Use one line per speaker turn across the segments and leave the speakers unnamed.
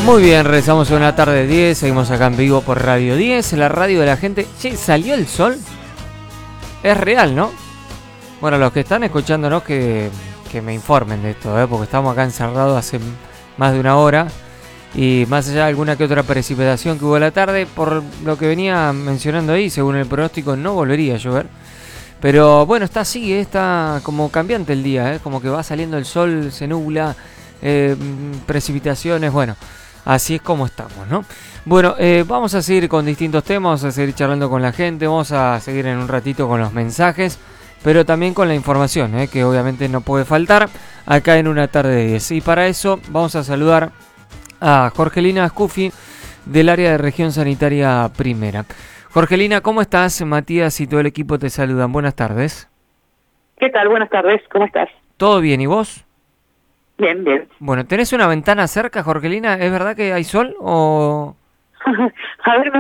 Muy bien, regresamos a una tarde de 10, seguimos acá en vivo por Radio 10, la radio de la gente. Che, ¿salió el sol? Es real, ¿no? Bueno, los que están escuchándonos que me informen de esto, porque estamos acá encerrados hace más de una hora y más allá de alguna que otra precipitación que hubo a la tarde, por lo que venía mencionando ahí, según el pronóstico no volvería a llover. Pero bueno, está así, está como cambiante el día, como que va saliendo el sol, se nubla, precipitaciones, bueno. Así es como estamos, ¿no? Bueno, vamos a seguir con distintos temas, vamos a seguir charlando con la gente, vamos a seguir en un ratito con los mensajes, pero también con la información, que obviamente no puede faltar acá en una tarde de 10. Y para eso vamos a saludar a Jorgelina Scufi del área de Región Sanitaria Primera. Jorgelina, ¿cómo estás? Matías y todo el equipo te saludan. Buenas tardes.
¿Qué tal? Buenas tardes, ¿cómo estás?
¿Todo bien? ¿Y vos?
Bien, bien.
Bueno, ¿tenés una ventana cerca, Jorgelina? ¿Es verdad que hay sol o...?
A ver,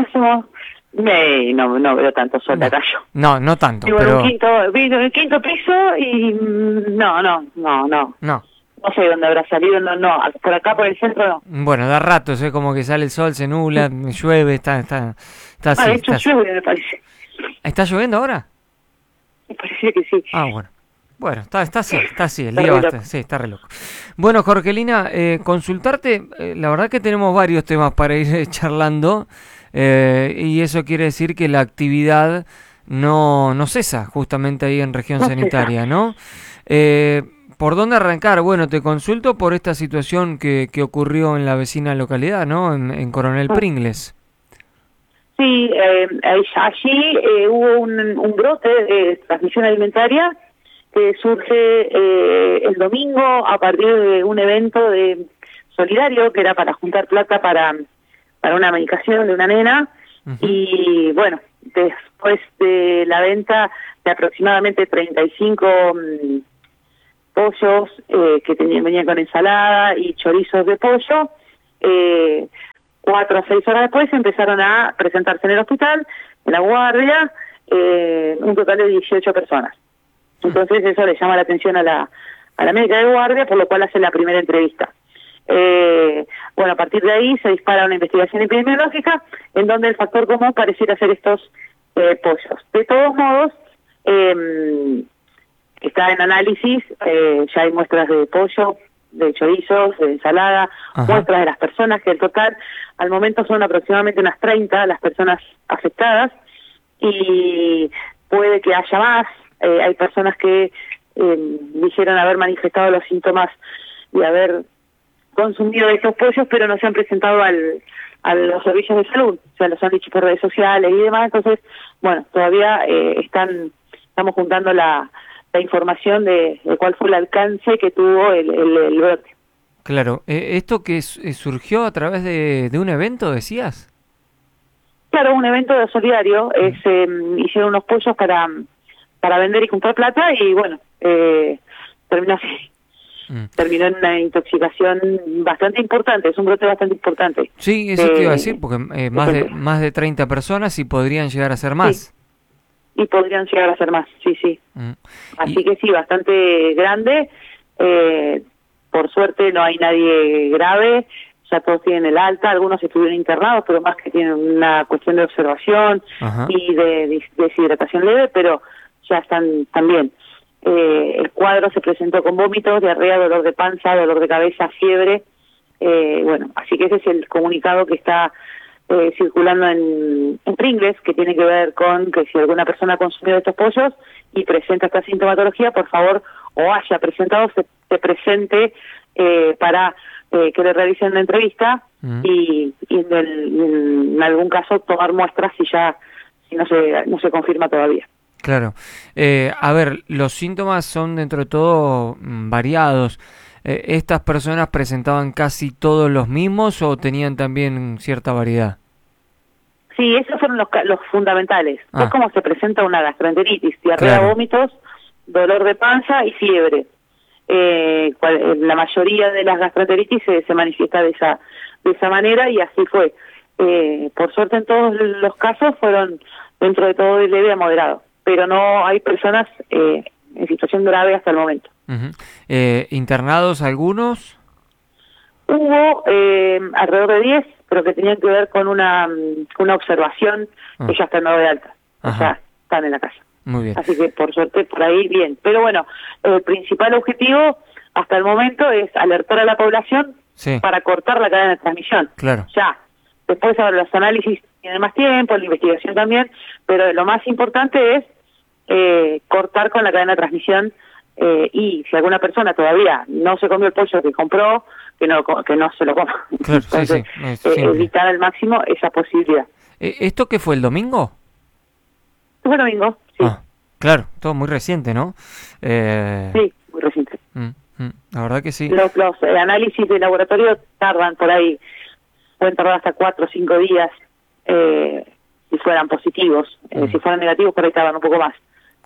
no veo tanto sol acá yo.
No tanto,
Vivo
pero...
vivo en el quinto piso y no.
No.
No sé dónde habrá salido, no, por acá por el centro no.
Bueno, da ratos, como que sale el sol, se nubla, llueve, está así.
De hecho llueve, me parece.
¿Está lloviendo ahora?
Me parece que sí.
Ah, bueno. Bueno, está así, el día bastante, sí, está re loco. Bueno, Jorgelina, consultarte, la verdad que tenemos varios temas para ir charlando, y eso quiere decir que la actividad no cesa justamente ahí en Región Sanitaria, ¿no? ¿Por dónde arrancar? Bueno, te consulto por esta situación que ocurrió en la vecina localidad, ¿no? En Coronel Pringles.
Sí, allí hubo un brote de transmisión alimentaria que surge el domingo a partir de un evento solidario que era para juntar plata para una medicación de una nena. Uh-huh. Y bueno, después de la venta de aproximadamente 35 pollos que venían con ensalada y chorizos de pollo, 4 a 6 horas después empezaron a presentarse en el hospital, en la guardia, un total de 18 personas. Entonces eso le llama la atención a la médica de guardia, por lo cual hace la primera entrevista. Bueno, a partir de ahí se dispara una investigación epidemiológica en donde el factor común pareciera ser estos pollos. De todos modos, está en análisis, ya hay muestras de pollo, de chorizos, de ensalada, ajá, muestras de las personas, que en total al momento son aproximadamente unas 30 las personas afectadas y puede que haya más. Hay personas que dijeron haber manifestado los síntomas de haber consumido estos pollos, pero no se han presentado a los servicios de salud, o sea, los han dicho por redes sociales y demás. Entonces, bueno, todavía estamos juntando la información de cuál fue el alcance que tuvo el brote.
Claro, ¿esto que surgió a través de un evento, decías?
Claro, un evento solidario, hicieron unos pollos para vender y juntar plata y bueno, terminó así. Terminó en una intoxicación bastante importante, es un brote bastante importante.
Sí, eso te iba a decir, porque más de 30 personas y podrían llegar a ser más.
Sí. Y podrían llegar a ser más, sí. Así que sí, bastante grande. Por suerte no hay nadie grave, ya todos tienen el alta, algunos estuvieron internados, pero más que tienen una cuestión de observación, ajá, y de deshidratación leve, pero ya están bien. El cuadro se presentó con vómitos, diarrea, dolor de panza, dolor de cabeza, fiebre. Bueno, así que ese es el comunicado que está circulando en Pringles, que tiene que ver con que si alguna persona ha consumido estos pollos y presenta esta sintomatología, por favor, o haya presentado, se presente para que le realicen una entrevista y en algún caso tomar muestras si no se confirma todavía.
Claro. A ver, los síntomas son dentro de todo variados. ¿Estas personas presentaban casi todos los mismos o tenían también cierta variedad?
Sí, esos fueron los fundamentales. Es como se presenta una gastroenteritis, diarrea, claro, vómitos, dolor de panza y fiebre. La mayoría de las gastroenteritis se manifiesta de esa manera y así fue. Por suerte en todos los casos fueron dentro de todo de leve a moderado, pero no hay personas en situación grave hasta el momento.
Uh-huh. ¿Internados algunos?
hubo alrededor de 10, pero que tenían que ver con una observación que ya están dado de alta. O sea, están en la casa.
Muy bien.
Así que por suerte por ahí bien. Pero bueno, el principal objetivo hasta el momento es alertar a la población para cortar la cadena de transmisión.
Claro.
Ya. Después ahora los análisis tienen más tiempo, la investigación también, pero lo más importante es cortar con la cadena de transmisión y si alguna persona todavía no se comió el pollo que compró, que no se lo coma.
Claro,
entonces, evitar al máximo esa posibilidad.
¿Esto qué fue, el domingo?
Fue el domingo, sí.
Claro, todo muy reciente, ¿no?
Sí, muy reciente.
La verdad que sí.
Los análisis de laboratorio tardan por ahí, pueden tardar hasta 4 o 5 días si fueran positivos. Si fueran negativos, por ahí tardan un poco más.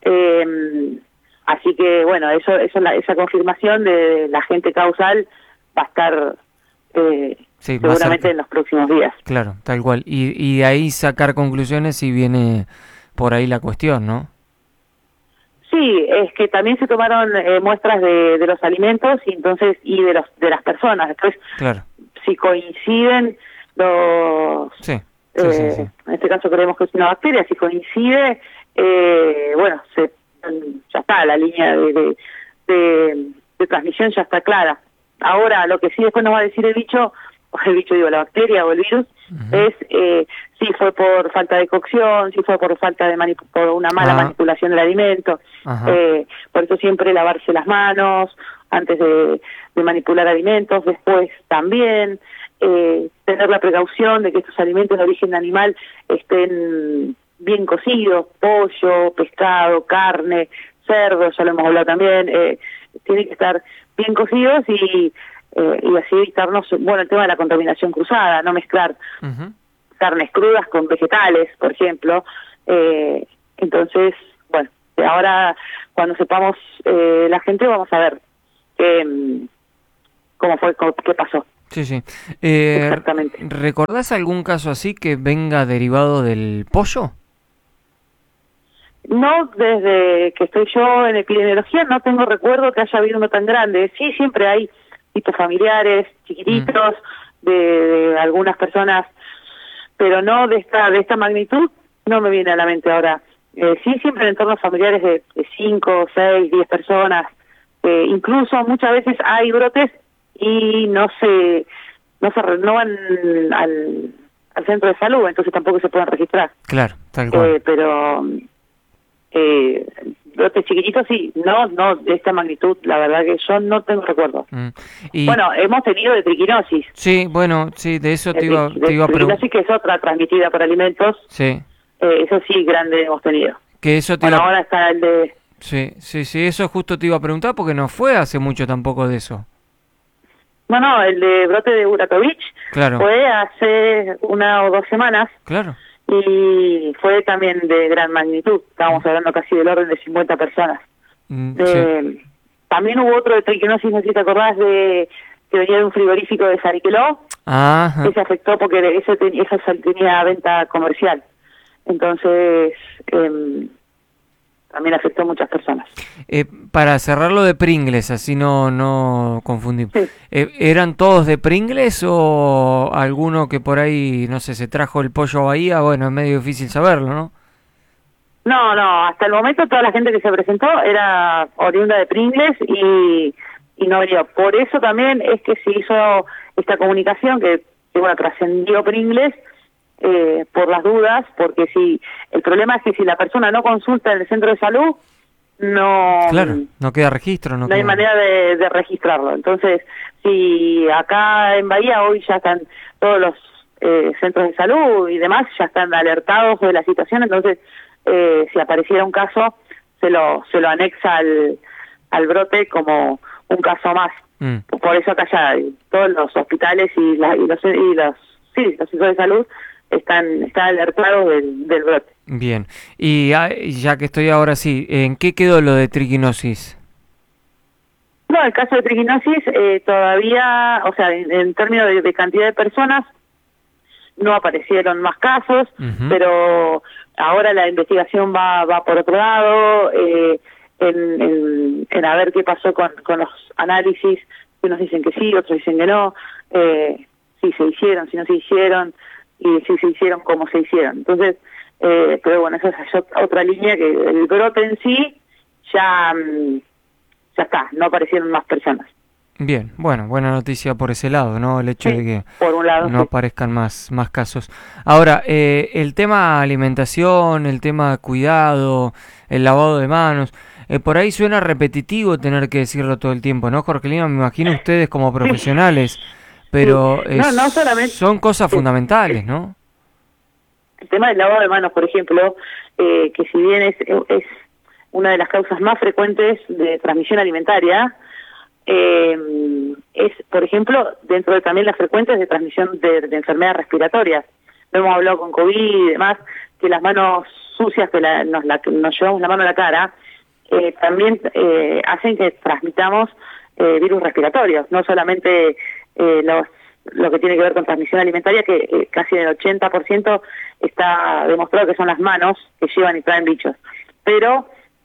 Así que, bueno, esa confirmación de la agente causal va a estar seguramente en los próximos días.
Claro, tal cual. Y de ahí sacar conclusiones si viene por ahí la cuestión, ¿no?
Sí, es que también se tomaron muestras de los alimentos y entonces de las personas. Después,
claro,
si coinciden los...
Sí.
En este caso creemos que es una bacteria. Si coincide, bueno, ya está, la línea de transmisión ya está clara. Ahora, lo que sí después nos va a decir el bicho digo, la bacteria o el virus, es si fue por falta de cocción, si fue por falta de por una mala manipulación del alimento. Por eso siempre lavarse las manos antes de manipular alimentos, después también tener la precaución de que estos alimentos de origen animal estén bien cocidos, pollo, pescado, carne, cerdo, ya lo hemos hablado también, tienen que estar bien cocidos y así evitarnos, bueno, el tema de la contaminación cruzada, no mezclar carnes crudas con vegetales, por ejemplo. Entonces, bueno, ahora cuando sepamos la gente vamos a ver cómo fue, qué pasó.
Sí.
Exactamente.
¿Recordás algún caso así que venga derivado del pollo?
No, desde que estoy yo en epidemiología no tengo recuerdo que haya habido uno tan grande. Sí, siempre hay tipos familiares, chiquititos, de algunas personas, pero no de esta magnitud, no me viene a la mente ahora. Sí, siempre en entornos familiares de 5, 6, 10 personas. Incluso muchas veces hay brotes y no van al centro de salud, entonces tampoco se pueden registrar.
Claro, tal cual.
Pero brotes chiquititos sí, no de esta magnitud, la verdad que yo no tengo recuerdo. Bueno, hemos tenido de triquinosis.
Sí, bueno, sí, de eso te iba a preguntar.
Triquinosis, que es otra transmitida por alimentos.
Sí.
Eso sí, grande hemos tenido.
Que eso
ahora está el de...
Sí, eso justo te iba a preguntar porque no fue hace mucho tampoco de eso.
No, el de brote de Buratovich fue hace 1 o 2 semanas.
Claro.
Y fue también de gran magnitud, estábamos hablando casi del orden de 50 personas.
Sí.
También hubo otro de triquinosis, no sé si te acordás, que venía de un frigorífico de Sariqueló, que se afectó porque esa tenía venta comercial. Entonces, también afectó a muchas personas.
Para cerrarlo de Pringles, así no confundimos.
Sí.
¿Eran todos de Pringles o alguno que por ahí, no sé, se trajo el pollo a Bahía? Bueno, es medio difícil saberlo, ¿no?
No, hasta el momento toda la gente que se presentó era oriunda de Pringles y no venía. Por eso también es que se hizo esta comunicación que bueno, trascendió Pringles, por las dudas, porque el problema es que si la persona no consulta en el centro de salud, no
queda registro, no
hay manera de registrarlo. Entonces, si acá en Bahía hoy ya están todos los centros de salud y demás, ya están alertados de la situación, entonces si apareciera un caso, se lo anexa al brote como un caso más. Por eso acá ya todos los hospitales y los centros de salud están alertados del brote.
Bien, y ya que estoy ahora sí, ¿en qué quedó lo de triquinosis?
No, el caso de triquinosis todavía, o sea, en términos de cantidad de personas, no aparecieron más casos, pero ahora la investigación va por otro lado, en a ver qué pasó con los análisis, unos dicen que sí, otros dicen que no, si se hicieron, si no se hicieron, y si se hicieron, cómo se hicieron. Entonces, pero bueno, esa es otra línea, que el brote en sí ya está, no aparecieron más personas.
Bien, bueno, buena noticia por ese lado, ¿no? El hecho de que
por un lado,
no aparezcan más casos. Ahora, el tema alimentación, el tema cuidado, el lavado de manos, por ahí suena repetitivo tener que decirlo todo el tiempo, ¿no, Jorgelina? Me imagino ustedes como profesionales, pero
no solamente,
son cosas fundamentales, ¿no?
El tema del lavado de manos, por ejemplo, que si bien es una de las causas más frecuentes de transmisión alimentaria, es, por ejemplo, dentro de también las frecuentes de transmisión de enfermedades respiratorias. Lo hemos hablado con COVID y demás, que las manos sucias, que nos llevamos la mano a la cara, también hacen que transmitamos virus respiratorios, no solamente lo que tiene que ver con transmisión alimentaria, que casi el 80% está demostrado que son las manos que llevan y traen bichos, pero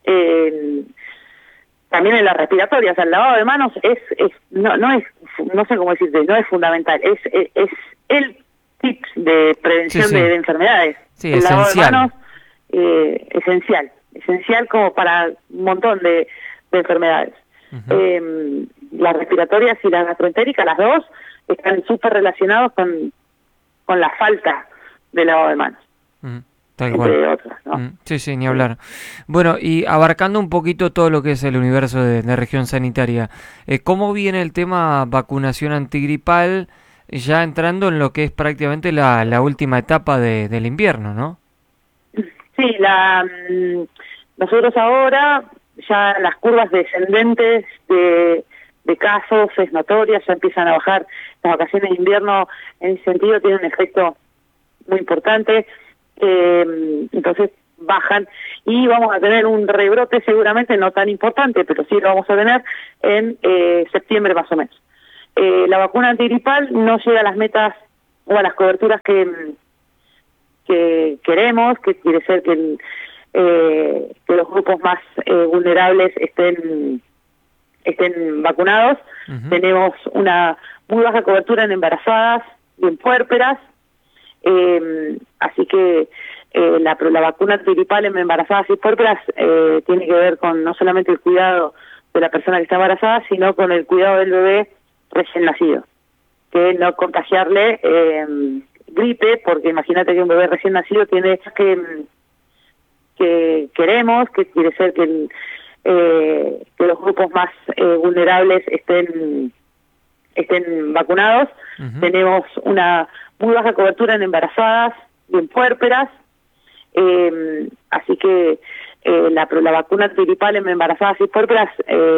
también en la respiratoria, o sea, el lavado de manos no sé cómo decirte, no es fundamental, es el tip de prevención de enfermedades.
Sí,
el
esencial.
lavado de manos, esencial como para un montón de enfermedades. Uh-huh. Las respiratorias y las gastroentéricas, las dos, están súper relacionados con la falta de lavado de manos.
Uh-huh. Tal cual.
Otras, ¿no?
Sí, ni hablar. Bueno, y abarcando un poquito todo lo que es el universo de región sanitaria, ¿cómo viene el tema vacunación antigripal ya entrando en lo que es prácticamente la última etapa del invierno, ¿no?
Sí, nosotros ahora ya las curvas descendentes de casos es notoria, ya empiezan a bajar. Las vacaciones de invierno en ese sentido tienen un efecto muy importante. Entonces bajan y vamos a tener un rebrote seguramente no tan importante, pero sí lo vamos a tener en septiembre más o menos. La vacuna antigripal no llega a las metas o a las coberturas que queremos, que quiere ser que los grupos más vulnerables estén vacunados. Uh-huh. Tenemos una muy baja cobertura en embarazadas y en puérperas. Así que la vacuna antigripal en embarazadas y puérperas tiene que ver con no solamente el cuidado de la persona que está embarazada, sino con el cuidado del bebé recién nacido, que no contagiarle gripe, porque imagínate que un bebé recién nacido tiene que queremos, que quiere ser que los grupos más vulnerables estén vacunados. Uh-huh. Tenemos una muy baja cobertura en embarazadas y en puérperas, así que la vacuna antigripal en embarazadas y puérperas